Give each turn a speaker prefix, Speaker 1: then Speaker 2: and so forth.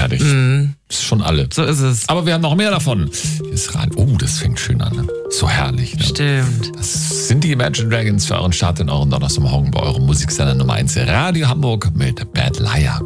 Speaker 1: fertig. Das ist schon alle.
Speaker 2: So ist es.
Speaker 1: Aber wir haben noch mehr davon. Hier ist Radio. Oh, das fängt schön an. Ne? So herrlich. Ne?
Speaker 2: Stimmt.
Speaker 1: Das sind die Imagine Dragons für euren Start in euren Donnerstagmorgen bei eurem Musiksender Nummer 1 Radio Hamburg mit Bad Liar.